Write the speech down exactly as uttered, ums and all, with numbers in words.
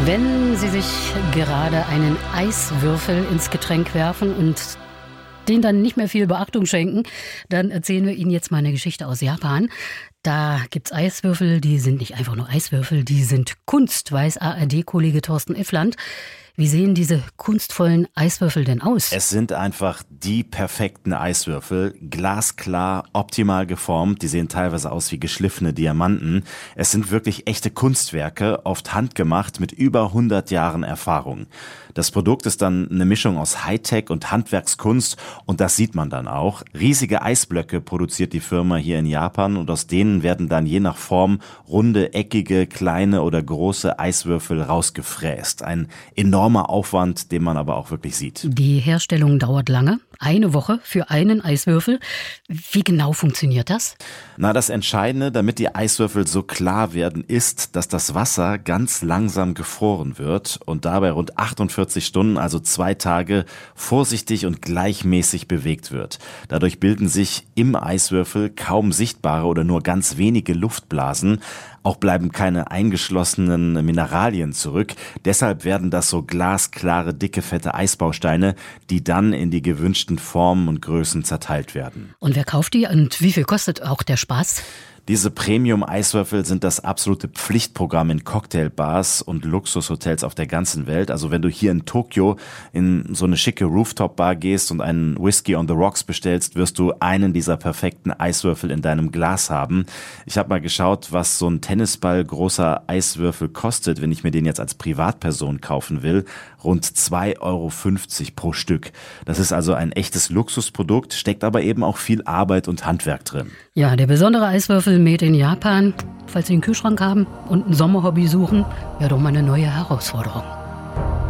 Wenn Sie sich gerade einen Eiswürfel ins Getränk werfen und den dann nicht mehr viel Beachtung schenken, dann erzählen wir Ihnen jetzt mal eine Geschichte aus Japan. Da gibt's Eiswürfel, die sind nicht einfach nur Eiswürfel, die sind Kunst, weiß A R D-Kollege Thorsten Iffland. Wie sehen diese kunstvollen Eiswürfel denn aus? Es sind einfach die perfekten Eiswürfel, glasklar, optimal geformt. Die sehen teilweise aus wie geschliffene Diamanten. Es sind wirklich echte Kunstwerke, oft handgemacht mit über hundert Jahren Erfahrung. Das Produkt ist dann eine Mischung aus Hightech und Handwerkskunst und das sieht man dann auch. Riesige Eisblöcke produziert die Firma hier in Japan und aus denen werden dann je nach Form runde, eckige, kleine oder große Eiswürfel rausgefräst. Ein enormer Aufwand, den man aber auch wirklich sieht. Die Herstellung dauert lange, eine Woche für einen Eiswürfel. Wie genau funktioniert das? Na, das Entscheidende, damit die Eiswürfel so klar werden, ist, dass das Wasser ganz langsam gefroren wird und dabei rund achtundvierzig Stunden, also zwei Tage, vorsichtig und gleichmäßig bewegt wird. Dadurch bilden sich im Eiswürfel kaum sichtbare oder nur ganz wenige Luftblasen. Auch bleiben keine eingeschlossenen Mineralien zurück. Deshalb werden das so glasklare, dicke, fette Eisbausteine, die dann in die gewünschten Formen und Größen zerteilt werden. Und wer kauft die und wie viel kostet auch der Spaß? Diese Premium-Eiswürfel sind das absolute Pflichtprogramm in Cocktailbars und Luxushotels auf der ganzen Welt. Also wenn du hier in Tokio in so eine schicke Rooftop-Bar gehst und einen Whisky on the Rocks bestellst, wirst du einen dieser perfekten Eiswürfel in deinem Glas haben. Ich habe mal geschaut, was so ein Tennisball großer Eiswürfel kostet, wenn ich mir den jetzt als Privatperson kaufen will. Rund zwei Euro fünfzig pro Stück. Das ist also ein echtes Luxusprodukt, steckt aber eben auch viel Arbeit und Handwerk drin. Ja, der besondere Eiswürfel made in Japan. Falls Sie einen Kühlschrank haben und ein Sommerhobby suchen, ja doch mal eine neue Herausforderung.